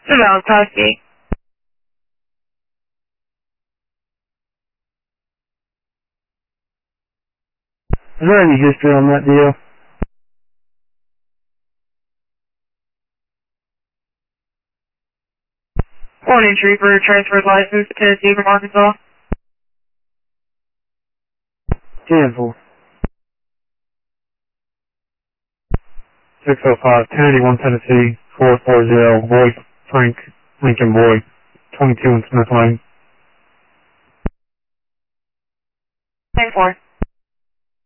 Valentowski. Is there any history on that deal? Morning, Trooper. Transferred license to Tennessee from Arkansas. 10-4. 605, 1081 Tennessee, 440, Boy, Frank, Lincoln Boy, 22 in Smith Lane. 10-4.